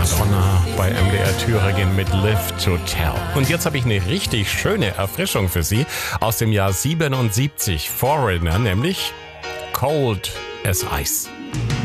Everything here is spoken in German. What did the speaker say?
Madonna bei MDR Thüringen mit Live to Tell. Und jetzt habe ich eine richtig schöne Erfrischung für Sie aus dem Jahr 77, Foreigner, nämlich Cold as Ice.